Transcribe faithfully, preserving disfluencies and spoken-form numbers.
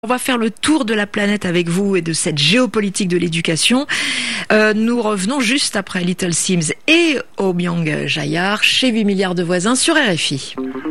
On va faire le tour de la planète avec vous et de cette géopolitique de l'éducation. Euh, nous revenons juste après Little Sims et Obiang Jayar chez huit milliards de voisins sur R F I.